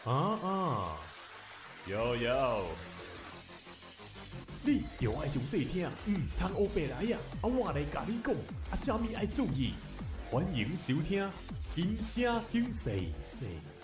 有，你着爱详细听，通黑白来呀！我来甲你讲，啥物爱注意？欢迎收听，金声警世。